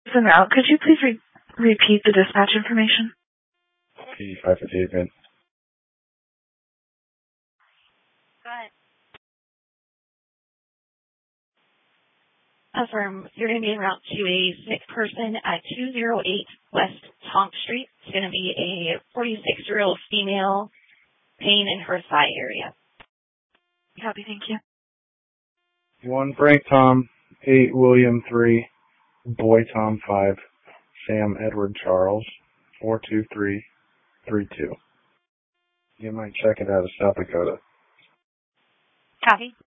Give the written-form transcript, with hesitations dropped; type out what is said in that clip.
En route. Could you please repeat the dispatch information? P558, man. Go ahead. Affirm. You're going to be en route to a sick person at 208 West Tonk Street. It's going to be a 46-year-old female, pain in her thigh area. Copy, thank you. 1 Frank Tom, 8 William 3, Boy Tom 5, Sam Edward Charles, 42332. You might check it out of South Dakota. Copy.